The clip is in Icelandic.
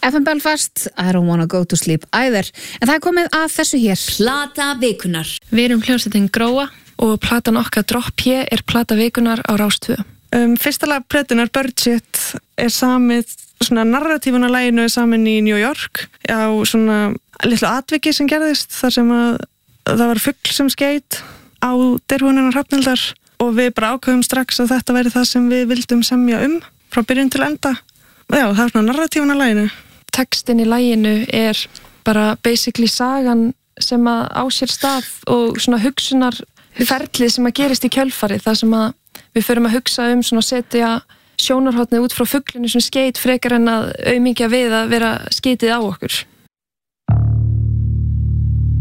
FM Belfast, I don't wanna go to sleep either. En það komið að þessu hér. Plata vikunar. Við erum hljómsveitin Gróa og platan okkar Drop P plata vikunar á Rás 2. Fyrsta lag plötunar Birdshit samið, svona narratífun á laginu samin í New York á svona litlu atviki sem gerðist þar sem að það var fugl sem skeit á derhúnina Hrafnhildar og við bara ákveðum strax að þetta væri það sem við vildum semja frá byrjun til enda. Já, það var svona narratífun á laginu. Textin í laginu bara basically sagan sem að á sér stað og svona hugsunarferlið sem að gerist í kjölfarið, þar sem að við förum að hugsa svona setja sjónarhornið út frá fuglinu sem skeit frekar en að aumingja við að vera skeitið á okkur.